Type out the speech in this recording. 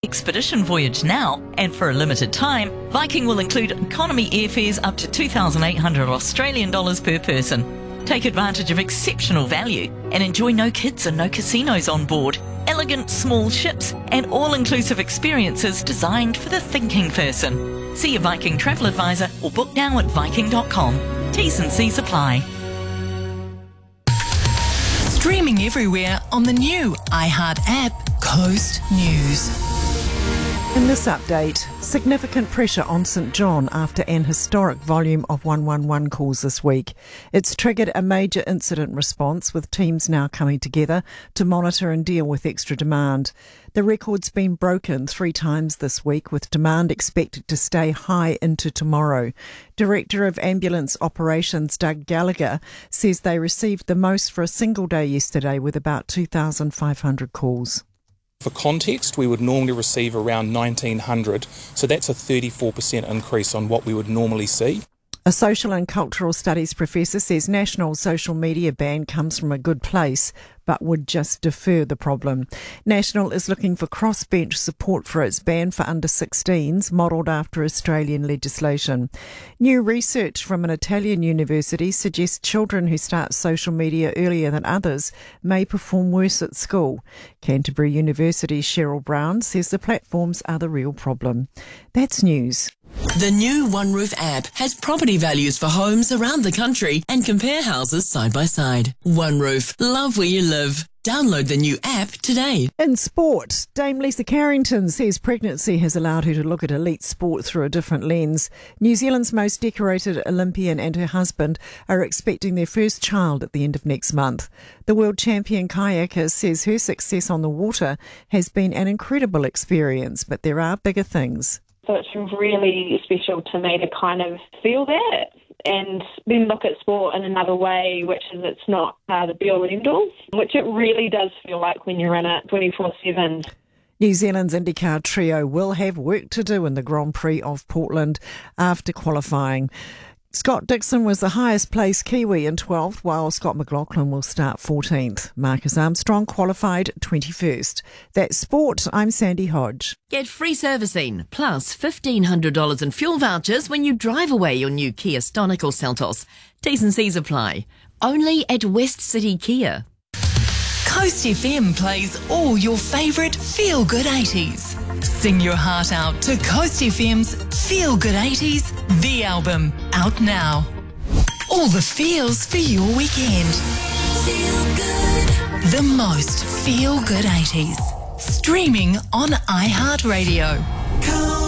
expedition voyage now, and for a limited time, Viking will include economy airfares up to 2,800 Australian dollars per person. Take advantage of exceptional value and enjoy no kids and no casinos on board, elegant small ships and all-inclusive experiences designed for the thinking person. See a Viking travel advisor or book now at viking.com. T's and C's apply. Streaming everywhere on the new iHeart app, Coast News. In this update, significant pressure on St John after an historic volume of 111 calls this week. It's triggered a major incident response, with teams now coming together to monitor and deal with extra demand. The record's been broken 3 times this week, with demand expected to stay high into tomorrow. Director of Ambulance Operations Doug Gallagher says they received the most for a single day yesterday, with about 2,500 calls. For context, we would normally receive around 1,900, so that's a 34% increase on what we would normally see. A social and cultural studies professor says national social media ban comes from a good place, but would just defer the problem. National is looking for crossbench support for its ban for under-16s, modelled after Australian legislation. New research from an Italian university suggests children who start social media earlier than others may perform worse at school. Canterbury University's Cheryl Brown says the platforms are the real problem. That's news. The new OneRoof app has property values for homes around the country and compare houses side by side. OneRoof, love where you live. Download the new app today. In sport, Dame Lisa Carrington says pregnancy has allowed her to look at elite sport through a different lens. New Zealand's most decorated Olympian and her husband are expecting their first child at the end of next month. The world champion kayaker says her success on the water has been an incredible experience, but there are bigger things. So it's really special to me to kind of feel that and then look at sport in another way, which is it's not the be-all and end-all, which it really does feel like when you're in it 24/7. New Zealand's IndyCar trio will have work to do in the Grand Prix of Portland after qualifying. Scott Dixon was the highest placed Kiwi in 12th, while Scott McLaughlin will start 14th. Marcus Armstrong qualified 21st. That's sport. I'm Sandy Hodge. Get free servicing plus $1,500 in fuel vouchers when you drive away your new Kia Stonic or Seltos. T's and C's apply. Only at West City Kia. Coast FM plays all your favourite feel-good 80s. Sing your heart out to Coast FM's Feel Good 80s, the album, out now. All the feels for your weekend. Feel good. The most feel-good 80s. Streaming on iHeartRadio.